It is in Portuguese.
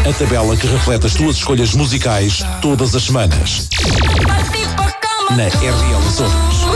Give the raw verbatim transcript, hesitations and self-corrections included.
A tabela que reflete as tuas escolhas musicais todas as semanas. Na R L Açores.